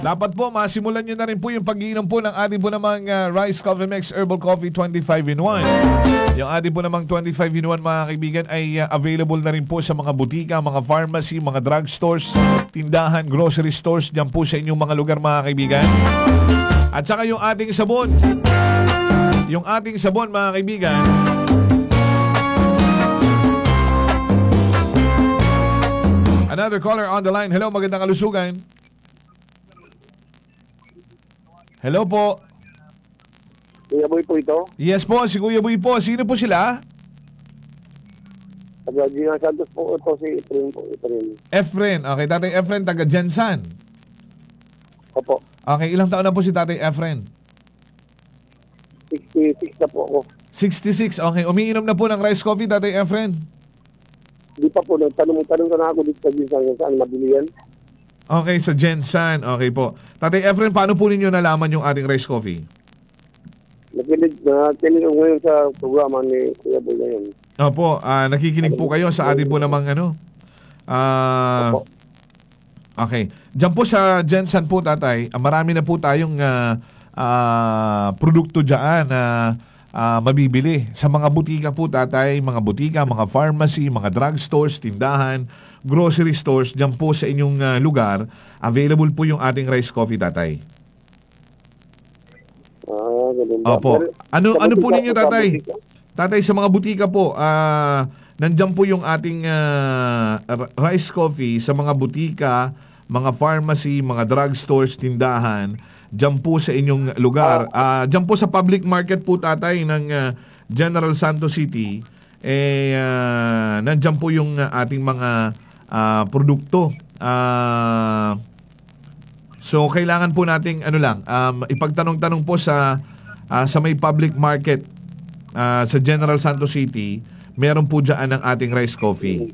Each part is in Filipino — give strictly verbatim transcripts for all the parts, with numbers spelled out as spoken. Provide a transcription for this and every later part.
Dapat po, masimulan nyo na rin po yung pag-iinom po ng ating po namang uh, Rice Coffee Mix Herbal Coffee twenty-five in one. Yung ating po namang twenty-five in one mga kaibigan ay uh, available na rin po sa mga butika, mga pharmacy, mga drugstores, tindahan, grocery stores, dyan po sa inyong mga lugar mga kaibigan. At saka yung ating sabon. Yung ating sabon mga kaibigan. Another caller on the line. Hello, magandang kalusugan. Hello po. Kuya Boy po ito. Yes po, si Kuya Boy po. Sino po sila? Taga Gina Santos po ito si Efren po. Efren. Efren. Okay, Tatay Efren, taga Jensan. Opo. Okay, ilang taon na po si Tatay Efren? sixty-six na po ako. sixty-six. Okay, umiinom na po ng rice coffee, Tatay Efren? Di pa po, nagtanong-tanong ka na ako dito sa Gina saan mabili yan. Okay, sa Jensan. Okay po. Tatay Efren, paano po ninyo nalaman yung ating rice coffee? Nakinig, nakinig ako ngayon sa programa ni Kuya Boy ngayon. Opo, ah, nakikinig po kayo sa ating po namang ano? Ah... Opo. Okay. Diyan po sa Jensan po, Tatay, ah, marami na po tayong ah, ah, produkto dyan na ah, mabibili. Sa mga butika po, Tatay, mga butika, mga pharmacy, mga drugstores, tindahan, grocery stores, dyan po sa inyong uh, lugar, available po yung ating rice coffee, Tatay. Ah, ganun ba? Opo. Pero, Ano sa ano po butika ninyo, sa Tatay? butika? Tatay, sa mga butika po, ah, nandyan po yung ating ah, r- rice coffee sa mga butika, mga pharmacy, mga drugstores, tindahan, dyan po sa inyong lugar. Ah, dyan po sa public market po, Tatay, ng ah, General Santos City, eh, ah, nandyan po yung ah, ating mga Uh, produkto. Uh, so, kailangan po nating ano lang, um, ipagtanong-tanong po sa uh, sa may public market uh, sa General Santos City, meron po dyan ang ating rice coffee.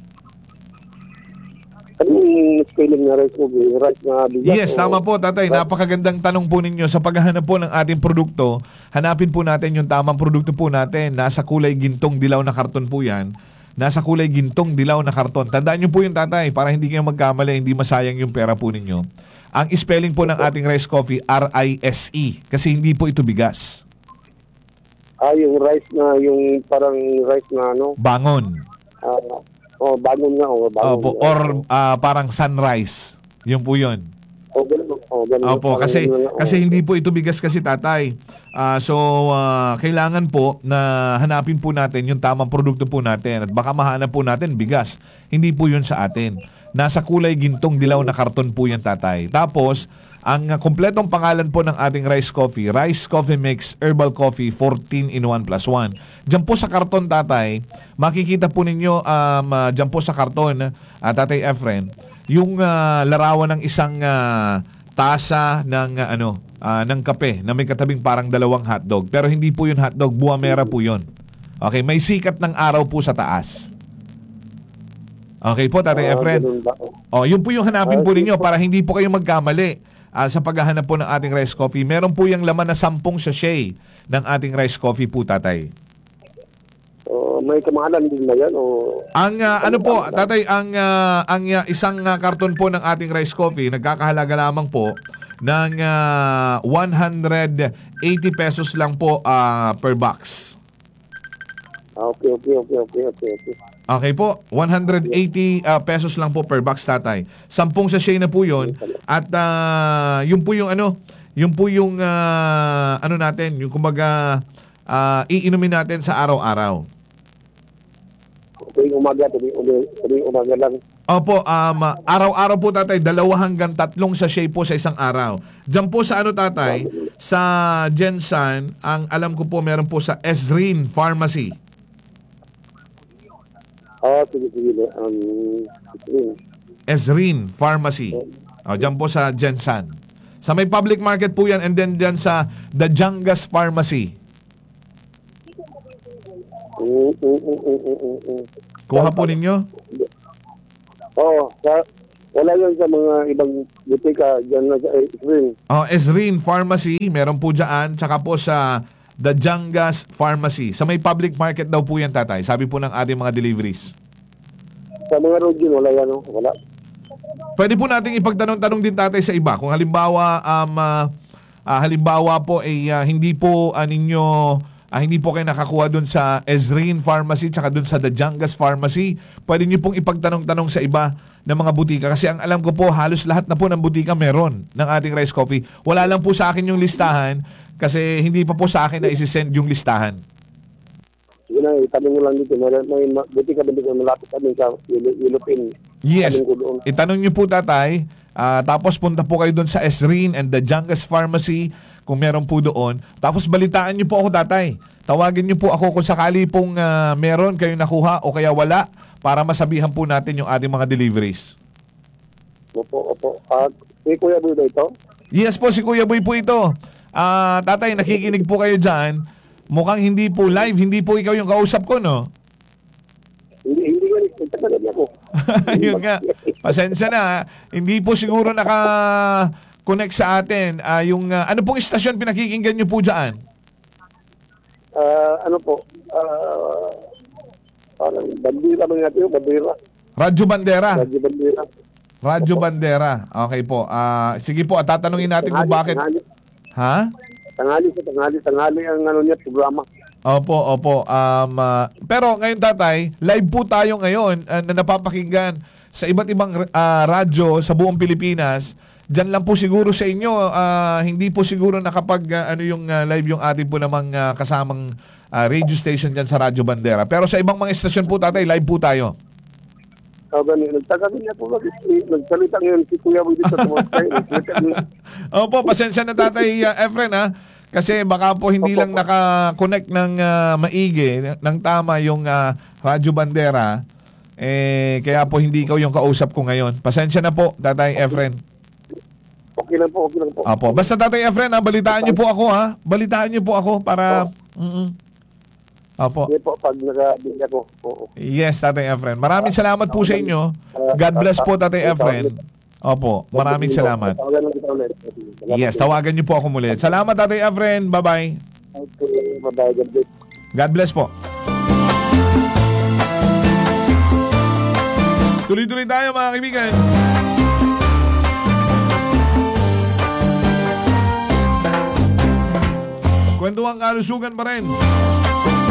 Ano yung spelling na rice mo? Rice na bigas? Yes, o- tama po, Tatay. Napakagandang tanong po ninyo. Sa paghahanap po ng ating produkto, hanapin po natin yung tamang produkto po natin. Nasa kulay gintong dilaw na karton po yan. Nasa kulay gintong dilaw na karton. Tandaan nyo po yung, Tatay, para hindi kayo magkamali, hindi masayang yung pera po ninyo. Ang spelling po ng ating rice coffee, R I S E. Kasi hindi po ito bigas. Ah, yung rice na, yung parang rice na ano? Bangon. Ah, oh, bangon nga. Oh, bangon. Opo, or ah, parang sunrise. Yun po yun. Oh, ganun. Oh, ganun. Opo, Parang kasi ganun nga, oh. kasi hindi po ito bigas kasi, Tatay. Ah, so ah, kailangan po na hanapin po natin yung tamang produkto po natin at baka mahanap po natin bigas. Hindi po yun sa atin. Nasa kulay gintong dilaw na karton po yan, Tatay. Tapos, ang uh, kompletong pangalan po ng ating rice coffee, Rice Coffee Mix Herbal Coffee fourteen in one plus one. Diyan po sa karton, Tatay, makikita po ninyo um, uh, diyan po sa karton, uh, Tatay Efren, yung uh, larawan ng isang uh, tasa ng uh, ano uh, ng kape na may katabing parang dalawang hotdog. Pero hindi po yun hotdog, buwamera po yun. Okay, may sikat ng araw po sa taas. Okay po, Tatay Ah, Efren. ganun ba? Oh, yun po yung hanapin Ah, po sige ninyo po. para hindi po kayo magkamali ah, sa paghahanap po ng ating rice coffee. Meron po yung laman na sampung sachet ng ating rice coffee po, Tatay. Oh, may kamahalan din na yan? O... Ang ah, ano po, Tatay, ang ah, ang ah, isang ah, karton po ng ating rice coffee nagkakahalaga lamang po ng ah, one hundred eighty pesos lang po ah, per box. Ah, okay, okay, okay, okay, okay, okay. Okay po, one hundred eighty uh, pesos lang po per box, Tatay. Sampung sachet na po 'yon. At uh, yun po yung ano, yun po yung uh, ano natin, yung kumbaga uh, iinumin natin sa araw-araw. Tuwing umaga, tuwing, tuwing umaga lang. Opo, um, araw-araw po, Tatay, dalawa hanggang tatlong sachet po sa isang araw. Diyan po sa ano, Tatay, sa Jensan, ang alam ko po meron po sa Ezrin Pharmacy. Ah, sige, sige. Um, sige. Ezrin Pharmacy. O, dyan po sa Jensan. Sa may public market po yan and then dyan sa The Jangas Pharmacy. Mm, mm, mm, mm, mm, mm, mm. Kuha po ninyo? Oo, sa, wala yan sa mga ibang butika dyan na sa Spring. O, Ezrin Pharmacy, meron po dyan. Tsaka po sa The Jangas Pharmacy. Sa may public market daw po yan, Tatay. Sabi po ng ating mga deliveries. Sa mga road yun, wala yan, no? Wala. Pwede po nating ipagtanong-tanong din tatay sa iba. Kung halimbawa, um, ah, ah, halimbawa po, eh, ah, hindi po ah, ninyo, ah, hindi po kayo nakakuha dun sa Ezrin Pharmacy tsaka dun sa The Jangas Pharmacy, pwede nyo pong ipagtanong-tanong sa iba ng mga butika. Kasi ang alam ko po, halos lahat na po ng butika meron ng ating rice coffee. Wala lang po sa akin yung listahan kasi hindi pa po sa akin na isi-send yung listahan. Sige na, itanong mo lang dito. May, may ma- buti ka ba dito malapit kami sa Philippine. Yes. Tanong ko doon. Itanong nyo po tatay, ah, tapos punta po kayo doon sa Ezrin and the Jangas Pharmacy kung meron po doon. Tapos balitaan nyo po ako tatay. Tawagin nyo po ako kung sakali pong ah, meron kayong nakuha o kaya wala para masabihan po natin yung ating mga deliveries. Opo, opo. At si Kuya Boy ba ito? Yes po, si Kuya Boy po ito. Ah, tatay, nakikinig po kayo dyan. Mukhang hindi po live, hindi po ikaw yung kausap ko, no? Hindi, hindi nga. Nagtatanong niya ako. Yun nga. Pasensya na. ha. Hindi po siguro naka-connect sa atin. Ah, yung, ah, ano pong istasyon pinakikinggan nyo po dyan? Ah, ano po? Ah, parang bandira ba natin yun? Bandira. Radyo Bandera. Radyo Bandira. Radyo Bandera. Okay po. Ah, sige po, at tatanungin natin kung bakit. Tanghali, Ha? tanghali, sa tanghali, tanghali ang ano niya, programa. Opo, opo. Um, ah, pero ngayon tatay, live po tayo ngayon ah, na napapakinggan sa iba't ibang ah, radyo sa buong Pilipinas. Diyan lang po siguro sa inyo, ah, hindi po siguro nakapag ah, ano yung ah, live yung ating po namang ah, kasamang ah, radio station diyan sa Radyo Bandera. Pero sa ibang mga estasyon po tatay, live po tayo. So, ganun, nagtaka din ako, nagsalita ngayon si Kuya Boy dito sa mga kayo. Nagsalita niya. Opo, pasensya na tatay uh, Efren ha. Kasi baka po hindi lang naka-connect ng ah, maigi, ng tama yung ah, Radyo Bandera. Eh, kaya po hindi ikaw yung kausap ko ngayon. Pasensya na po, tatay Efren. Okay lang po, okay lang po. Opo. Basta tatay Efren ha, balitaan niyo po ako ha. Balitaan niyo po ako para... Mm-mm. Opo. Hindi po, pag nag-abing ako. Oo. Yes, tatay Efren. Maraming salamat po sa inyo. God bless po, tatay Efren. Opo, maraming salamat. Tawagan lang kita ulit. Salamat Yes, po. tawagan niyo po ako muli. Salamat, tatay Efren. Bye-bye. Okay, bye-bye. God bless. God bless po. Tuloy-tuloy tayo mga kaibigan. Kwentuhang kalusugan pa rin.